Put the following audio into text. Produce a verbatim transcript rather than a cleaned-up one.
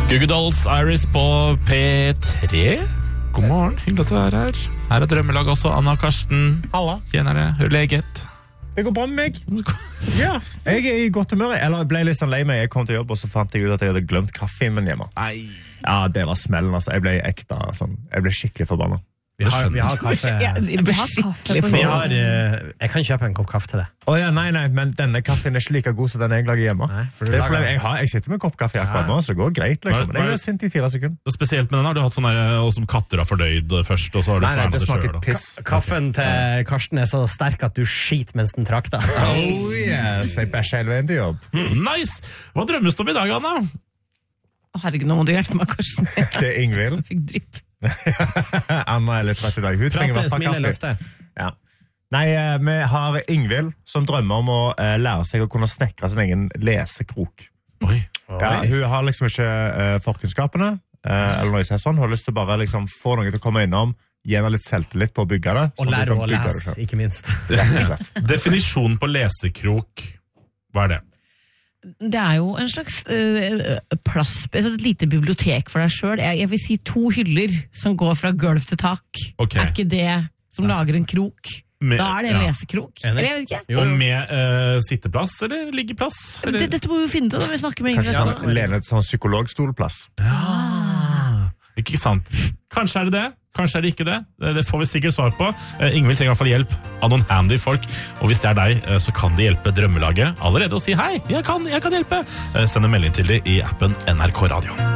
Goo Goo Dolls, Iris på P tre. God morgen, hyggelig at du er her. Her er drømmelag også, Anna og Karsten. Halla. Tjener det, hør leget. Det går bra med meg. Ja, jeg er i godt humør. Eller jeg ble litt sånn lei meg. Jeg kom til jobb, og så fant jeg ut at jeg hadde glemt kaffen min hjemme. Nei. Ja, det var smellen, altså. Jeg ble ekte, sånn. Jeg ble skikkelig forbannet. Vi har, vi har kaffe. Ja, det ble skikkelig Vi har, uh, jeg kan kjøpe en kopp kaffe til det. Å ja, nei, nei, men denne kaffen er ikke like god som den jeg lager hjemme. Nei, for du Det er lager- fordi jeg, har, jeg sitter med en kopp kaffe akkurat nå, så det går greit, liksom. Men jeg ble sint i fire sekunder. Og spesielt med den har du hatt sånn der, og som katter har fordøyd først, og så har du Nei, nei, kvernet det det smaker selv, da. piss. Kaffen til Karsten er så sterk at du skiter mens den trakter. Oh yes, jeg bæsjer hele veien til jobb. Nice! Hva drømmes det om i dag, Anna? Å, herregud, nå må du hjelpe meg, Karsten. Det er Ingvild. Jeg fikk drypp. Anna er litt trett i dag. Hun trenger i Prate, hvert fall smile, kaffe. løfte. Ja. Nei, eh, vi har Ingvild som drømmer om å eh, lære seg å kunne snekre sin egen lesekrok. Oi. Ja, hun har liksom ikke eh, forkunnskapene, eh, eller noe sånt. Hun har lyst til å bare liksom, få noen til å komme innom, gi henne litt selvtillit på å bygge det. Og sånn at lære hun kan å bygge det lese, selv. ikke minst. Rett og slett. Definisjonen på lesekrok, hva er det? Det er jo en slags øh, plass, et lite bibliotek for deg selv. Jeg, jeg vil si to hyller som går fra gulv til tak. Ok. Er ikke det som lager en krok? Med- Da er det en ja. lesekrok. Enig. Eller jeg vet ikke. Jo, Og jo. med eh, sitteplass eller liggeplass? Eller? Det, dette må vi jo finne ut når vi snakker med Kanskje Ingrid. sånn, lene et sånn psykologstolplass. Ah, ikke sant. Kanskje er det det, kanskje er det ikke det. Det det får vi sikkert svar på. Eh, Ingvild trenger i hvert fall hjelp av noen handy folk. Og hvis det er deg, eh, så kan de hjelpe Drømmelaget allerede og si hei, jeg kan, jeg kan hjelpe. Eh, send en melding til dem i appen N R K Radio.